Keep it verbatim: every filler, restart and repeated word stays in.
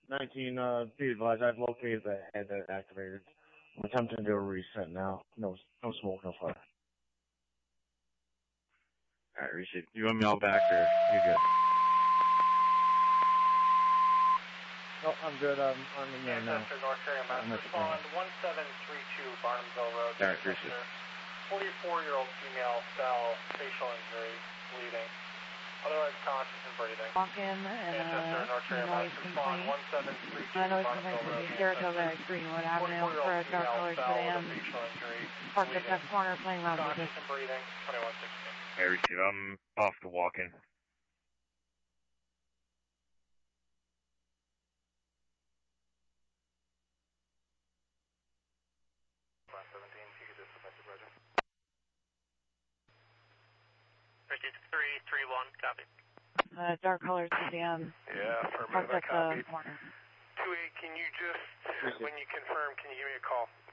nineteen, uh, be advised, I've located the head that activated. I'm attempting to do a reset now. No, no smoke, no fire. Alright, reset. You want me all back or you good? Oh, I'm good. I'm, I'm in there now. Manchester, North Area, Mass. Respond one seven three two Barnumville Road. Alright, reset. forty-four-year-old female fell, facial injury, bleeding. Otherwise conscious and breathing. Walk in and uh, noise complaint. Uh, noise complaint would be Saratoga at Greenwood Avenue for a dark color sedan. Parked at that corner playing loud music. Conscious and breathing, twenty-one sixteen. Hey, receive. I'm off to walk in. three three one, copy. Uh, dark colored sedan. Yeah, Parked affirmative, at copy. the corner. two eight, can you just, when you confirm, can you give me a call?